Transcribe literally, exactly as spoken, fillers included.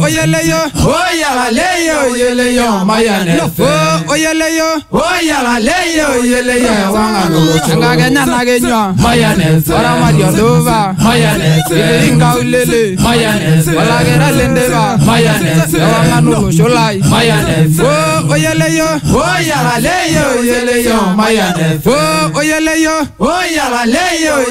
oyele yo, oyala leyo oyele yo mayane. oh oyele yo, oyala leyo oyele yo wangalo. ngake nyana ke nywa, mayane. ora madio dova, mayane. inga ulele, mayane. wala gera lendeva, mayane. wangano sholai, mayane. oh oyele yo, oyala leyo oyele yo mayane. oh oyele yo, oyala leyo